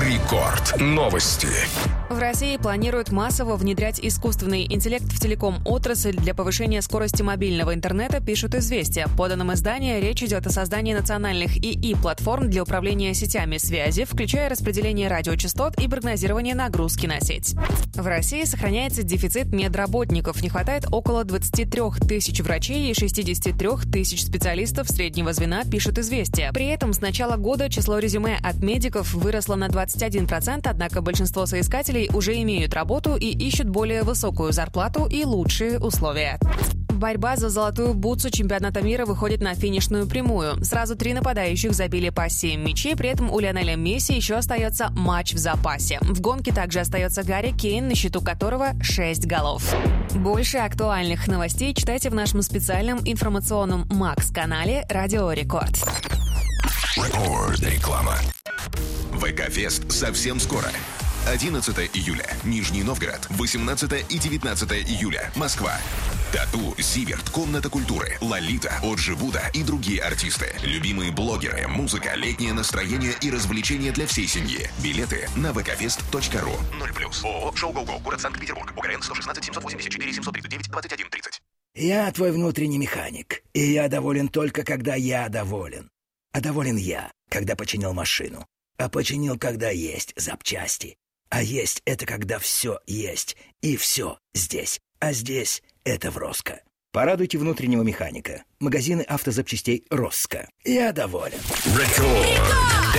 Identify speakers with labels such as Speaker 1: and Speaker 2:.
Speaker 1: Рекорд. Новости.
Speaker 2: В России планируют массово внедрять искусственный интеллект в телеком-отрасль для повышения скорости мобильного интернета, пишут «Известия». В поданном издании речь идет о создании национальных ИИ-платформ для управления сетями связи, включая распределение радиочастот и прогнозирование нагрузки на сеть. В России сохраняется дефицит медработников. Не хватает около 23 тысяч врачей и 63 тысяч специалистов среднего звена, пишут «Известия». При этом с начала года число резюме от медиков выросло на 21%, однако большинство соискателей уже имеют работу и ищут более высокую зарплату и лучшие условия. Борьба за золотую бутсу чемпионата мира выходит на финишную прямую. Сразу 3 нападающих забили по 7 мячей, при этом у Лионеля Месси еще остается матч в запасе. В гонке также остается Гарри Кейн, на счету которого 6 голов. Больше актуальных новостей читайте в нашем специальном информационном Макс-канале «Радио Рекорд».
Speaker 1: Реклама.
Speaker 3: ВК-фест совсем скоро. 11 июля. Нижний Новгород. 18 и 19 июля. Москва. Тату, Зиверт, Комната культуры, Лолита, Оджи Буда и другие артисты. Любимые блогеры, музыка, летнее настроение и развлечения для всей семьи. Билеты на vkfest.ru. 0+. ООО «Шоу Гоу-Гоу», город Санкт-Петербург. УГРН 116 784 739 2130.
Speaker 4: Я твой внутренний механик, и я доволен только, когда я доволен. А доволен я, когда починил машину. А починил, когда есть запчасти. А есть — это когда все есть, и все здесь. А здесь — это Вроско. Порадуйте внутреннего механика. Магазины автозапчастей «Росско». Я доволен.
Speaker 1: Рекорд.